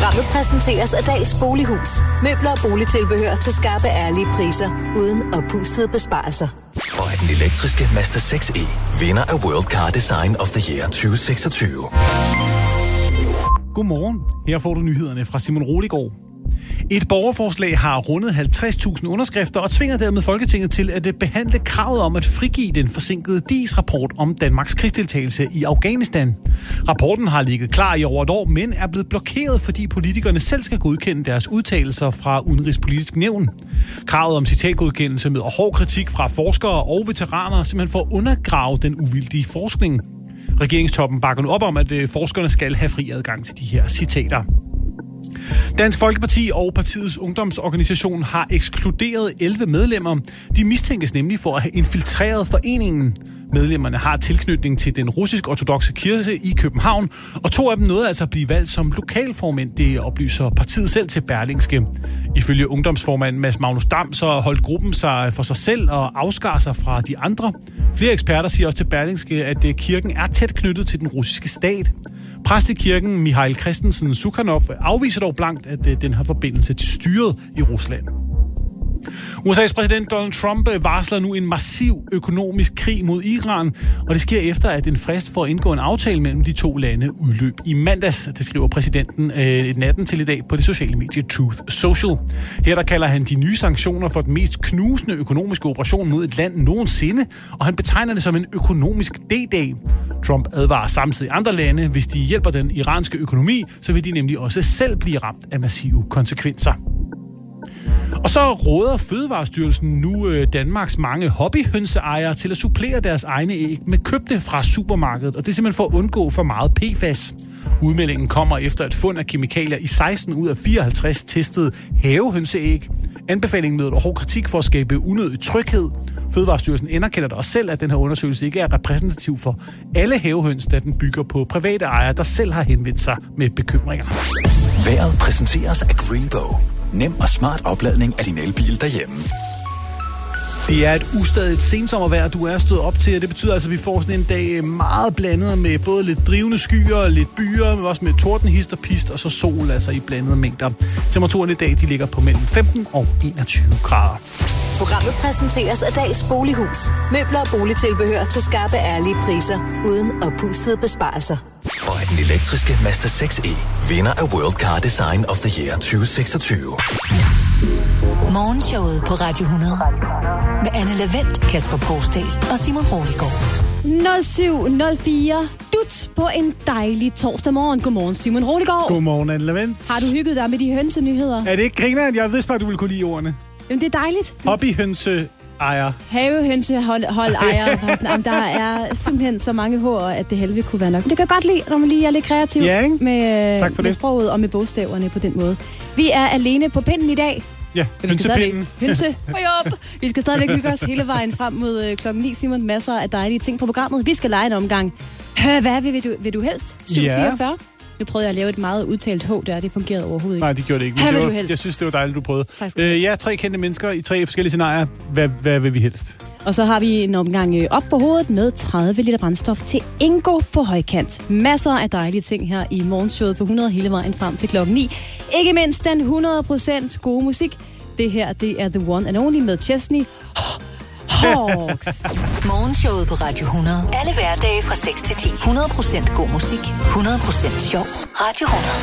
Programmet præsenteres af Dags Bolighus. Møbler og boligtilbehør til skarpe, ærlige priser, uden oppustede besparelser. Og den elektriske Mazda 6e, vinder af World Car Design of the Year 2026. Godmorgen. Her får du nyhederne fra Simon Roligård. Et borgerforslag har rundet 50.000 underskrifter og tvinger dermed Folketinget til at behandle kravet om at frigive den forsinkede DIS-rapport om Danmarks krigsdeltagelse i Afghanistan. Rapporten har ligget klar i over et år, men er blevet blokeret, fordi politikerne selv skal godkende deres udtalelser fra Udenrigspolitisk Nævn. Kravet om citatgodkendelse møder hård kritik fra forskere og veteraner, simpelthen for at undergrave den uvildige forskning. Regeringstoppen bakker nu op om, at forskerne skal have fri adgang til de her citater. Dansk Folkeparti og partiets ungdomsorganisation har ekskluderet 11 medlemmer. De mistænkes nemlig for at have infiltreret foreningen. Medlemmerne har tilknytning til den russisk-ortodokse kirke i København, og 2 af dem nåede altså at blive valgt som lokalformænd. Det oplyser partiet selv til Berlingske. Ifølge ungdomsformand Mads Magnus Dam, så holdt gruppen sig for sig selv og afskar sig fra de andre. Flere eksperter siger også til Berlingske, at kirken er tæt knyttet til den russiske stat. Præst i kirken, Mihail Christensen Sukhanov, afviser dog blankt, at den har forbindelse til styret i Rusland. USA's præsident Donald Trump varsler nu en massiv økonomisk krig mod Iran, og det sker efter, at en frist for at indgå en aftale mellem de 2 lande udløb i mandags. Det skriver præsidenten natten til i dag på det sociale medie Truth Social. Her der kalder han de nye sanktioner for den mest knusende økonomiske operation mod et land nogensinde, og han betegner det som en økonomisk D-dag. Trump advarer samtidig andre lande, hvis de hjælper den iranske økonomi, så vil de nemlig også selv blive ramt af massive konsekvenser. Og så råder Fødevarestyrelsen nu Danmarks mange hobbyhønseejere til at supplere deres egne æg med købte fra supermarkedet, og det er simpelthen for at undgå for meget PFAS. Udmeldingen kommer efter et fund af kemikalier i 16 ud af 54 testede havehønseæg. Anbefalingen møder hård kritik for at skabe unødig tryghed. Fødevarestyrelsen anerkender da også selv, at den her undersøgelse ikke er repræsentativ for alle havehøns, da den bygger på private ejere, der selv har henvendt sig med bekymringer. Vejret præsenteres af Greenbow. Nem og smart opladning af din elbil derhjemme. Det er et ustadigt sensommervejr, du er stået op til, og det betyder altså, at vi får sådan en dag meget blandet med både lidt drivende skyer, lidt byer, men også med tordenhist og pist, og så sol altså i blandede mængder. Temperaturen i dag, de ligger på mellem 15 og 21 grader. Programmet præsenteres af Dags Bolighus. Møbler og boligtilbehør til skarpe, ærlige priser, uden oppustede besparelser. Og den elektriske Mazda 6e, vinder af World Car Design of the Year 2026. Morgenshowet på Radio 100. Med Anne Lavendt, Kasper Poulsdal og Simon Roligård. 0704 dut på en dejlig torsdag morgen. Godmorgen, Simon Roligård. Godmorgen, Anne Lavendt. Har du hygget dig med de hønsenyheder? Er det ikke grineren? Jeg vidste bare, du ville kunne lide ordene. Jamen, det er dejligt. Hobbyhønseejer. Havehønseholdejer. Der er simpelthen så mange hår, at det helvede kunne være nok. Men det kan jeg godt lide, når man lige er lidt kreativ med sproget og med bogstaverne på den måde. Vi er alene på pinden i dag. Ja, hønsepinden. Vi skal stadigvæk hygge os hele vejen frem mod klokken 9, Simon. Masser af dejlige ting på programmet. Vi skal lege en omgang. Hvad vil du helst? 744? Ja. Nu prøvede jeg at lave et meget udtalt H der. Det fungerede overhovedet ikke. Nej, det gjorde det ikke. Jeg synes, det var dejligt, du prøvede. 3 kendte mennesker i 3 forskellige scenarier. Hvad vil vi helst? Og så har vi en omgang op på hovedet med 30 liter brændstof til Ingo på højkant. Masser af dejlige ting her i morgenshowet på 100 hele vejen frem til klokken 9. Ikke mindst den 100% gode musik. Det her, det er The One and Only med Chesney Hawks. Morgenshowet på Radio 100. Alle hverdage fra 6 til 10. 100% god musik. 100% sjov. Radio 100.